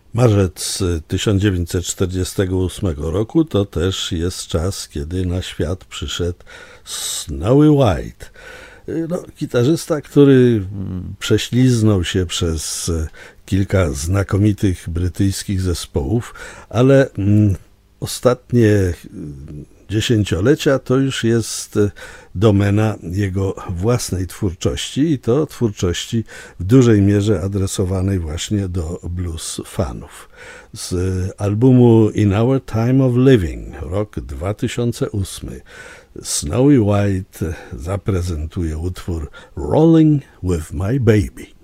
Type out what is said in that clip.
Marzec 1948 roku to też jest czas, kiedy na świat przyszedł Snowy White. Gitarzysta, który prześliznął się przez kilka znakomitych brytyjskich zespołów, ale ostatnie dziesięciolecia to już jest domena jego własnej twórczości i to twórczości w dużej mierze adresowanej właśnie do blues fanów. Z albumu In Our Time of Living, rok 2008, Snowy White zaprezentuje utwór Rolling with My Baby.